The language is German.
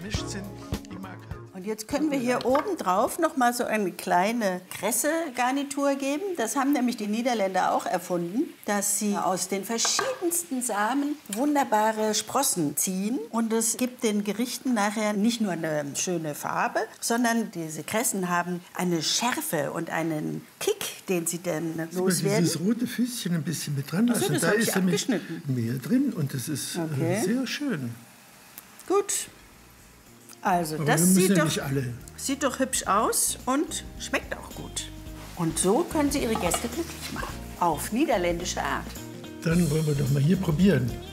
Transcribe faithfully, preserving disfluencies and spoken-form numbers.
vermischt sind. Ich mag halt. Und jetzt können wir hier oben drauf noch mal so eine kleine Kresse-Garnitur geben. Das haben nämlich die Niederländer auch erfunden, dass sie aus den verschiedensten Samen wunderbare Sprossen ziehen. Und es gibt den Gerichten nachher nicht nur eine schöne Farbe, sondern diese Kressen haben eine Schärfe und einen Kick, den sie dann loswerden. Dieses rote Füßchen ein bisschen mit dran lassen. Ach so, das da hab ich ist nämlich abgeschnitten. mehr drin und das ist Okay. äh, sehr schön. Gut. Also, Aber das wir müssen sieht ja doch, nicht alle. sieht doch hübsch aus und schmeckt auch gut. Und so können Sie Ihre Gäste glücklich machen. Auf niederländische Art. Dann wollen wir doch mal hier probieren.